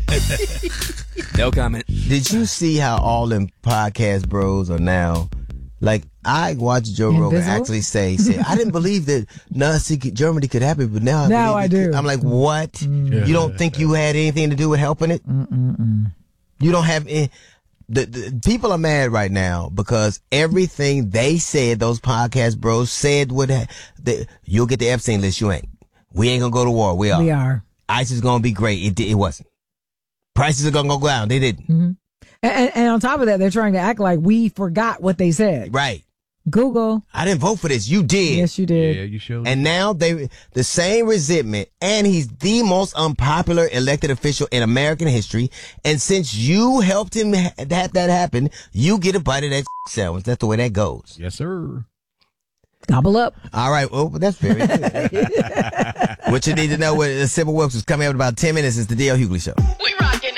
No comment. Did you see how all them podcast bros are now? Like, I watched Joe Rogan actually say, I didn't believe that Nazi Germany could happen, but now I do. I'm like, what? You don't think you had anything to do with helping it? You don't have any. The people are mad right now because everything they said, those podcast bros said, you'll get the Epstein list. You ain't. We ain't gonna go to war. We are. ISIS is gonna be great. It wasn't. Prices are gonna go down. They didn't. Mm-hmm. And on top of that, they're trying to act like we forgot what they said. Right. Google. I didn't vote for this. You did. Yes, you did. Yeah, you showed. And now the same resentment, and he's the most unpopular elected official in American history. And since you helped him have that happen, you get a bite of that sandwich. That's the way that goes. Yes, sir. Gobble up. All right. Well, that's very good. What you need to know with Sybil Wilkes is coming up in about 10 minutes is the D.L. Hughley Show. We rock.